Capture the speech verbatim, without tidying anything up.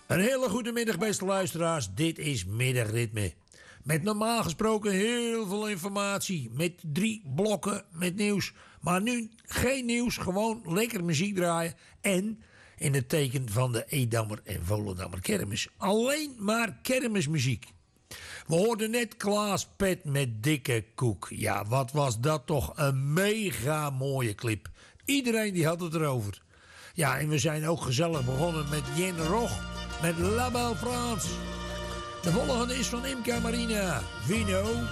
Een hele goede middag, beste luisteraars. Dit is Middagritme. Met normaal gesproken heel veel informatie. Met drie blokken met nieuws. Maar nu geen nieuws, gewoon lekker muziek draaien. En in het teken van de Edammer en Volendammer kermis. Alleen maar kermismuziek. We hoorden net Klaas Pet met Dikke Koek. Ja, wat was dat toch een mega mooie clip. Iedereen die had het erover. Ja, en we zijn ook gezellig begonnen met Jen Rog. Met La Belle France. De volgende is van Imca Marina. Vino.